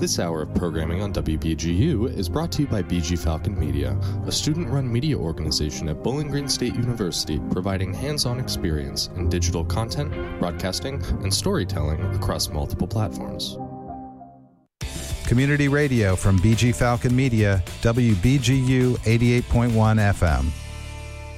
This hour of programming on WBGU is brought to you by BG Falcon Media, a student-run media organization at Bowling Green State University providing hands-on experience in digital content, broadcasting, and storytelling across multiple platforms. Community radio from BG Falcon Media, WBGU 88.1 FM.